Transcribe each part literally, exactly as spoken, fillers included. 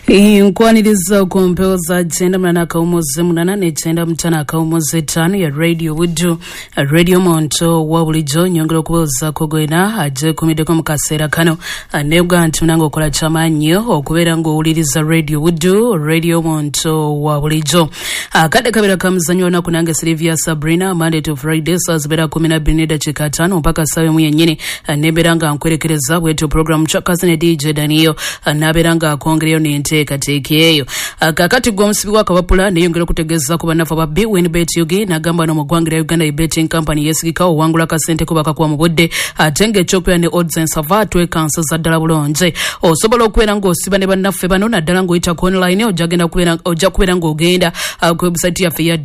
Inkwaniriza kumpeoza jenda mnana kaumoze munana ne jenda mtana kaumoze tano ya Radio Wudu Radio Monto wabulijo nyongero kuboza kogoina aje kumideko mukasera kano anebwa anti mnango kola chamanyo okubera ngo uliriza Radio Wudu Radio Monto wabulijo akade kabira kamzanyo na kunange Silvia Sabrina Monday to Friday sazibera kumina Beneda chikatano mpaka sawe muyenyene neberanga nkwerekereza bweto program chakazane D J Daniel naberanga kongreyo ninte katekeyo kakati gomsibi wakabapula neyongera kutegeza ku banafa ba Winbet Yugi nagamba no mugwangira Uganda betting company yesigikawo wangula kasente kubaka kwa mubodde atenge chopya ne odds and savatwe kansa za ddala bulonje osobola okwera ngo siba ne bannaffe bano naddala ngo ita online ojagenda kubera ojja kubera ngo ogenda ku website yafe ya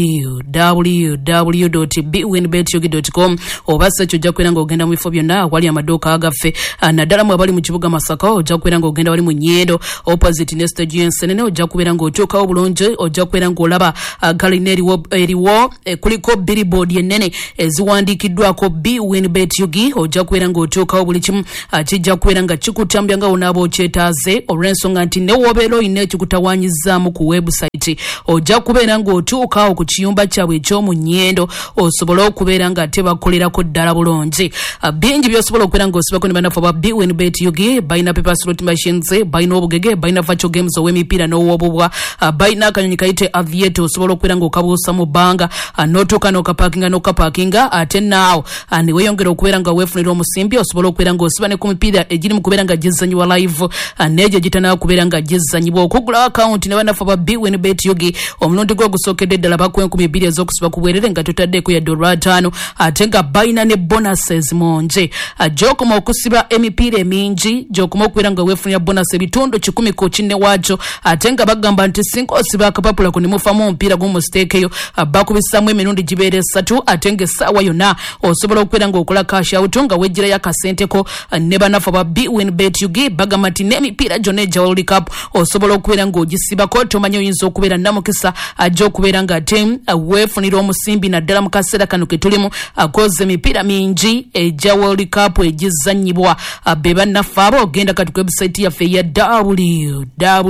w w w dot b winbet yugi dot com obasa ojja kubera ngo ogenda mu bifo byonna wali amaduka agaffe naddala mu abali mu kibuga Masaka ojja kubera ngo ogenda wali mu Nyedo opposite Nesta Jensen ojja kubera ngo otuuka obulonje ojja kubera ngo olaba galineri wo eriwo kuliko billboard yenene eziwandikiddwako B Winbet Yugi ojja kubera ngo otuuka obuli kimu kijja kubera nga kikutambya nga onabo kyetaaze olw'ensonga nti ne wobeera oyina ekikutawanyizaamu ku website ojja kubera ngo otuuka ku kiyumba kyabwe eky'omu Nnyendo osobola okubeera nga tebakolerako ddala bulungi bingi by'osobola okubeera nga osibako ne banafu ba B Winbet Yugi balina paper slot machines balina obugege balina virtual games ow'emipiira n'owobubwa balina akanyonyi kayite aviator osobola okubeera nga okabuusa mu bbanga n'otuuka n'okapakinga n'okapakinga ate naawo ne weeyongera okubeera nga weefunira omusimbi osobola okubeera nga osiba ne ku mipiira egiri mu kubeera nga gizzanyibwa live n'egyo gitanaba kubeera nga gizzanyibwa okugula akawunti ne banafu ba B Winbet Yugi omulundi gwe gusookedde ddala bakuwa enkumi bbiri ez'okusiba ku bwerere nga totaddeko ya dola ataano ate nga balina ne bonuses mungi gy'okoma okusiba emipiira emingi gy'okoma okubeera nga weefunira bonus ebitundu kikumi ku kinne waakyo ate nga bagamba nti singa osiba akapapula ku ne mufamu omupiira gumusteekeyo bakubisamu emirundi gibeera esatu ate nga essaawa yonna osobola okubeera nga okola cash out nga wejjirayo akasenteko ne banafu ba B Winbet Yugi bagamba nti n'emipiira gyonna egya World Cup osobola okubeera nga ogisibako tomanyi oyinza okubeera namukisa ajja okubeera nga ate weefunira omusimbi naddala mu kaseera kano ke tulimu akoze emipiira mingi egya World Cup egizannyibwa be bannaffe abo ogenda kati ku website yaffe ya w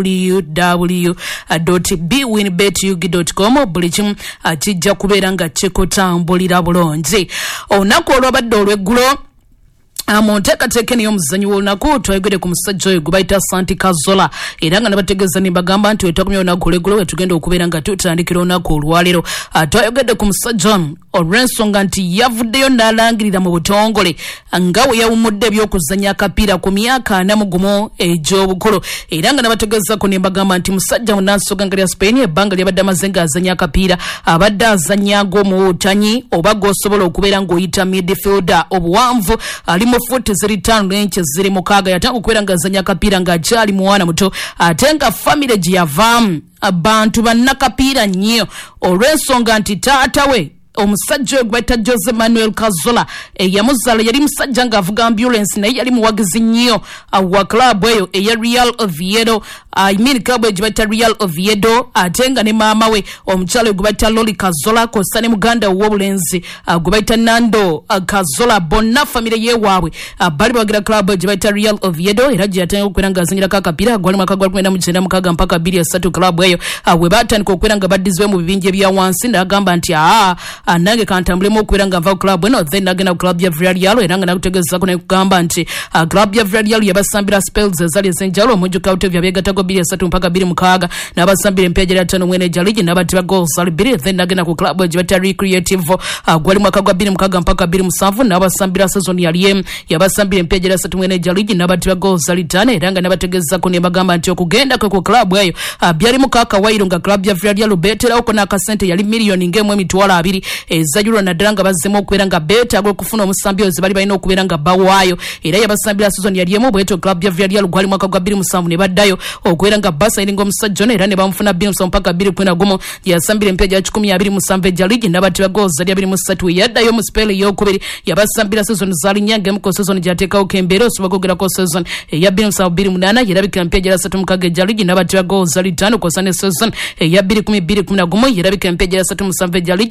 w w dot b winbet yugi dot com buli kimu kijja kubeera nga kikutambulira bulungi olunaku olwabadde olw'eggulo amonteekateeka niyo omuzannyi w'olunaku twayogedde ku musajja oyo gwe bayita Santi Kazola era nga nabategeeza ne bagamba nti wetakumya olunaku olw'eggulo wetugenda okubeera nga tutandikira olunaku olwaleero twayogedde ku musajja ono olw'ensonga nti yavuddeyo n'alangirira mu butongole nga we yawummudde ebyokuzannya akapiira ku myaka ana mu gumu egy'obukulu era nga nabategeezako ne bagamba nti musajja munnansoga nga lya Spain ebbanga lyabadde amaze ng'azannya akapiira abadde azannyago mu butanyi oba g'osobola okubeera ng'oyita midfielder obuwanvu ali mu futi ziri ttaano n'ence ziri mukaaga yatanga okubeera ng'azannya akapiira ng'akyali muwana muto ate nga famire gye yavaamu abantu bannakapiira nnyo olw'ensonga nti taata we omusajja oyo gwaita Jose Manuel Kazola eyamuzaala yali musajja ng'avuga ambulance naye yali muwagizi nnyo wa club eyo eya Real Oviedo I mean club eyo gyebaita Real Oviedo ate nga ne maama we omukyala gwe baita Loli Kazola kosa ne muganda w'obulenzi gwe baita Nando Kazola bonna famire yeewaabwe bali bawagira club eyo gyebaita Real Oviedo era gye yatandika okubeera ng'azanyirako akapiira gwali mwaka gwa lukumi mu kyenda mukaaga mpaka bbiri esatu club eyo bwe baatandika okubeera nga baddizibwe mu bibinja ebya wansi n'agamba nti aa nange kantambulemu okubeera nga nva ku club eno then nagenda ku club ya Villarreal era nga nakutegeezako ne kugamba nti club ya Villarreal yabasambira spells ezali ez'enjawulo omujjuka Otavio abyegatago bbiri esatu mpaka bbiri mukaaga n'abasambira empeera gya ttaano mwene egya ligi n'abatiba goals ali bbiri then nagenda ku club gye bata Recreative gwali mwaka gwa bbiri mukaaga mpaka bbiri musanvu n'abasambira season yali emu yabasambira empeera gya ssatu mwene egya ligi n'abatiba goals ali ttaano era nga nabategeezako ne bagamba nti okugenda kwe ku club eyo byali mukaakawayiro nga club ya Villarreal beeterawoko n'akasente yali miliyoni ng'emu emitwalo abiri ezajulwa naddala nga bazzemu okubeera nga beetaaga okufuna omusambi oyo ze bali balina okubeera nga bawaayo era yabasambira season yali emu bwetyo club ya Villarreal gwali mwaka gwa bbiri musanvu ne baddayo okubeera nga basayininga omusajja ono era ne bamufuna bbiri musanvu mpaka bbiri kumi na gumu yasambira empeera gya kikumi abiri musanvu egya ligi n'abatiba goals ali abiri mu ssatu yaddayo mu spell ey'okubiri yabasambira season zaali nnyanga emu ku season gyateekawoko embeera osobola okwogerako season eya bbiri musanvu bbiri munaana yerabikira empeera gya ssatu mukaaga egya ligi n'abatiba goals ali ttaano kosa ne season eya bbiri kumi bbiri kumi na gumu yerabikira empeera gya ssatu musanvu egya ligi n'abatiba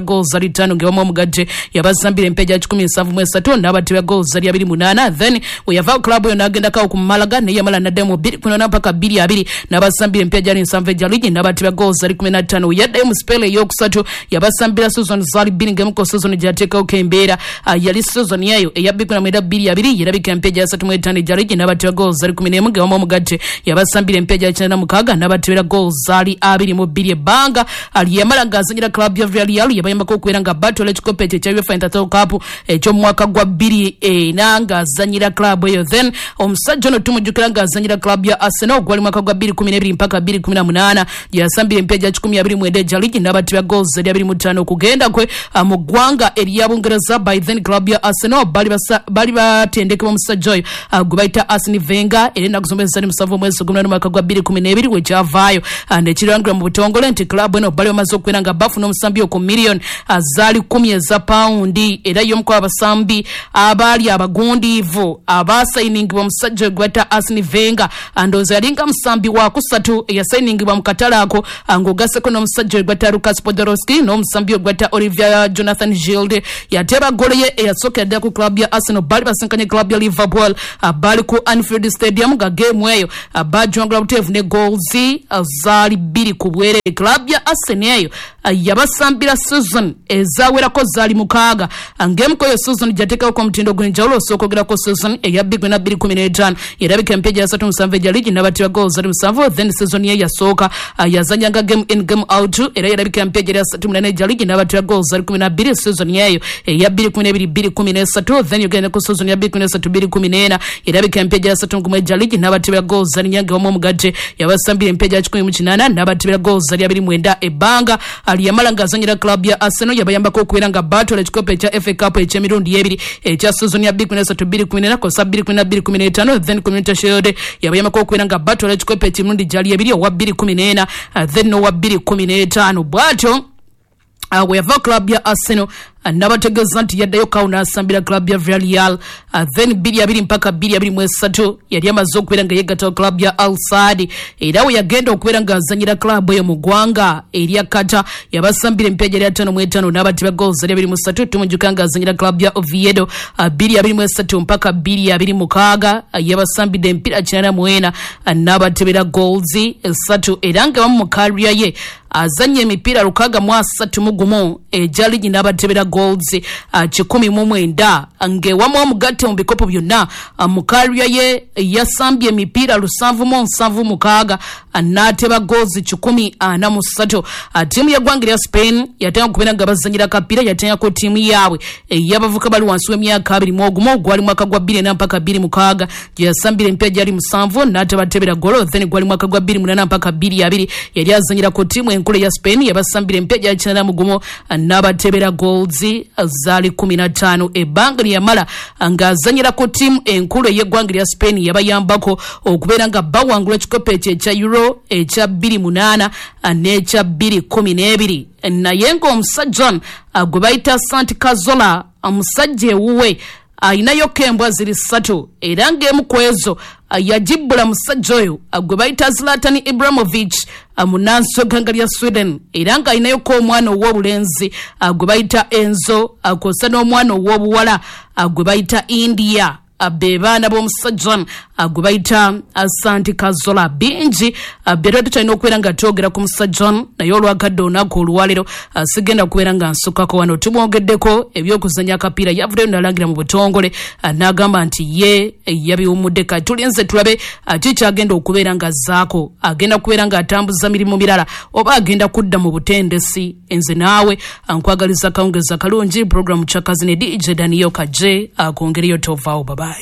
nabatibwa goals ali tano ngewamu omugadde yabasambira empeja kikumi nsanvu mu esatu nabatibwa goals ali abiri munana. Then we have our club yo nagenda kawo ku Malaga ne yamala nademo biri kunona mpaka biri abiri nabasambira empeja ali nsanvu ja ligi nabatibwa goals ali kumi na ttaano yadde mu spell yokusatu yabasambira season zali biri ngemuko season jateka okembera uh, yali season yayo eyabikuna mweda biri abiri yerabika empeja asatu mu etaano ja ligi nabatibwa goals ali kumi n'emu ngewamu omugadde yabasambira empeja kyenda mukaga nabatibwa goals ali abiri mu biri ebanga ali yamala ngazanyira club ya Villarreal yabayambako okubeera nga battle ekikope ekya UEFA Intertoto Cup ekyo mwaka gwa bbiri ena ngazanyira club eyo. Then omusajja ono tumujjukira ngazanyira club ya Arsenal gwali mwaka gwa bbiri kumi n'ebiri mpaka bbiri kumi na munaana yasambira empeja kikumi abiri mwenda eja ligi nabatibwa goals eri abiri mu ttaano okugenda kwe mu ggwanga erya Bungereza. By then club ya Arsenal bali bali batendekebwa omusajja oyo gwe bayita Arsene Wenger era ennaku zombi zisatu musanvu omwezi ogw'omunaana mwaka gwa bbiri kumi n'ebiri wekyavaayo nekirangirwa mu butongole nti club eno bali bamaze okubeera nga bafuna omusambi ku million azaali kumi eza paundi era y'omu ku abasambi abaali abagundiivu abaasayiningibwa omusajja gwe bayita Arsene Wenger ndowooza yalinga musambi wa kusatu eyasayiningibwa mu katale ako ng'ogasseko n'omusajja gwe bayita Lucas Podolski n'omusambi gwe bayita Olivier Jonathan Gilde yateeba golo ye eyasookera ddala ku club ya Arsenal bali basinkanye club ya Liverpool bali ku Anfield Stadium nga game eyo bajongera buteevu ne goals zaali bbiri ku bwereere. Club ya Arsenal eyo yabasambira season ezawerako zaali mukaaga ng'emuko eyo season gyateekawo ku mutindo gw'enjawulo osookogerako season eya bbiri na bbiri kumi n'etaano erabika empeja asatu musanvu eja ligi nabatibwa goals ali musanvu. Then season ye yasooka yazanyanga game in game out era yerabika empeja eri asatu munana eja ligi nabatibwa goals ali kumi na bbiri season yeyo eya bbiri kumi n'ebiri bbiri kumi n'esatu. Then yogenda ku season ya bbiri kumi n'esatu bbiri kumi n'ena erabika empeja asatu nkumu eja ligi nabatibwa goals ali nyange wamu omugadde yabasambira empeja kikumi mu kinaana nabatibwa goals ali abiri mwenda ebanga ali yamala ngazanyira club ya Arsenal yabayambako okubeera nga battle ekikope ekya F A Cup eky'emirundi ebiri ekya season ya bbiri kumi n'esatu bbiri kumi n'ena kosa bbiri kumi na bbiri kumi n'etaano. Then Community Shield yabayambako okubeera nga battle ekikope eky'emirundi gyali ebiri owa bbiri kumi n'ena then n'owa bbiri kumi n'etaano bwatyo. Uh, we have a club ya Arsenal nabategeeza nti yaddayo kawo n'asambira club ya Villarreal uh, then bbiri abiri mpaka bbiri abiri mu esatu yali amaze okubeera nga yegattawo club ya Al Sadd era we yagenda okubeera nga azanyira club eyo mu ggwanga erya Kata yabasambira empeja eri ataano mu etaano n'abatibwa goals eri abiri mu ssatu tumujjuka nga azanyira club ya Oviedo uh, bbiri abiri mu esatu mpaka bbiri abiri mukaaga uh, yabasambidde empiira kinaana mu ena uh, n'abatebera goals esatu era nga wamu mu kariya ye azanye emipiira lukaaga mu asatu mu gumu eja ligi n'abatebera goals uh, kikumi mu mwenda ng'ewamu omugatte mu bikopo byonna uh, mu kariya ye yasambye emipiira lusanvu mu nsanvu mukaaga uh, n'ateba goals kikumi ana mu ssatu. uh, ttiimu y'eggwanga erya Spain yatanga okubeera nga bazanyira kapiira yatanyako ttiimu yaabwe ey'abavubuka bali wansi w'emyaka abiri mu ogumu gwali mwaka gwa bbiri ena mpaka bbiri mukaaga gye yasambira emipiira gyali musanvu n'atebatebera golo. Then gwali mwaka gwa bbiri munana mpaka bbiri abiri yali azanyira ku ttiimu enkulu ya Spain yabasambira empeja ya kinana mu gumu n'abatebera goals zaali kumi na ttaano ebbanga lyamala ng'azanyira ku ttiimu enkulu ey'eggwanga lya Spain yabayambako okubeera nga bawangula ekikopo ekyo ekya Euro ekya bbiri munaana n'ekya bbiri kumi n'ebiri naye ng'omusajja gwe bayita Santi Cazorla omusajja ewuwe ayinayo kembwa ziri ssatu era ng'emu ku ezo yajibbula musajja oyo gwe bayita Zlatan Ibrahimovic munansi w'eggwanga lya Sweden era nga ayinayoko omwana ow'obulenzi gwe bayita Enzo akosa n'omwana ow'obuwala gwe bayita India be baana b'omusajja gwe bayita Santi Cazorla. Bingi bero tutalina okubeera nga twogera ku musajja naye olwagadde olunaku olwaleero sigenda kubeera nga nsukako wano tumwogeddeko ebyokuzanya akapiira yavuddeyo nalangira mu butongole n'agamba nti ye yabiwummudde kati tulinze tulabe kikyagenda okubeera nga azzaako agenda kubeera nga atambuza mirimu mirala oba agenda kudda mu butendesi. Enze naawe nkwagaliza kawungeza kalungi programu kyakazi ne D J Daniel Kaje akongereyo tovaawo baba.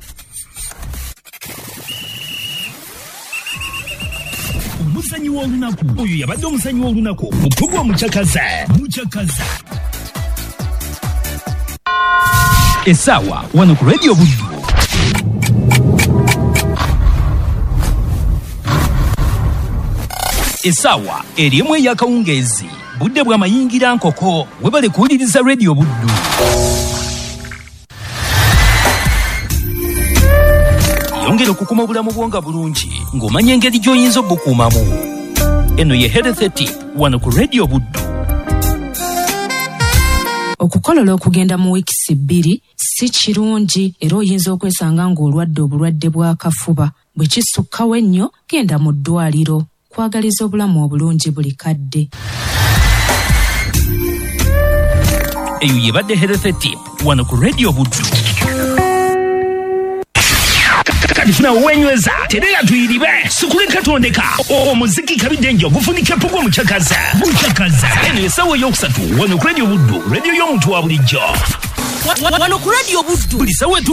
Omusanyi w'olunaku oyo yabadde omusanyi w'olunaku mukugwa mukyakaza mukyakaza essaawa wano ku Radio Buddu. Essaawa erimu ey'akawungeezi budde bw'amayingira nkoko webale kuwuliriza Radio Buddu. Yongera okukuma obulamu bwonga bulungi ng'omanya engeri gy'oyinza obukuumamu. Eno ye Health Tip wano ku Radio Buddu. okukolola okugenda mu wiikisi bbiri si kirungi era oyinza okwesanga ng'olwadde obulwadde bw'akafuba. Bwe kisukkawo ennyo genda mu ddwaliro. Kwagaliza obulamu obulungi buli kadde. Eyo yebadde Health Tip wano ku Radio Buddu. Kadifuna wenyweza terera tuyiribe sukuleka tondeka omuziki kabiddenjo ogufunika pugwa muchakaza muchakaza eno esawa yokusatu wano ku Radio Buddu, radio y'omuntu wa bulijjo. Wano ku Radio Buddu buli sawa